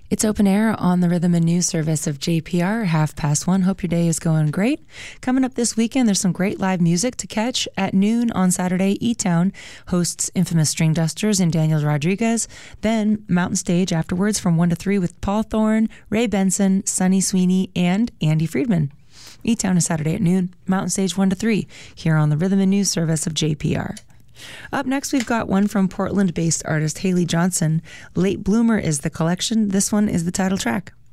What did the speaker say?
It's open air on the Rhythm and News service of JPR, 1:30. Hope your day is going great. Coming up this weekend, there's some great live music to catch. At noon on Saturday, E-Town hosts Infamous String Dusters and Daniel Rodriguez. Then Mountain Stage afterwards from 1 to 3 with Paul Thorne, Ray Benson, Sonny Sweeney, and Andy Friedman. E-Town is Saturday at noon, Mountain Stage 1 to 3, here on the Rhythm and News service of JPR. Up next, we've got one from Portland-based artist Haley Johnson. Late Bloomer is the collection. This one is the title track.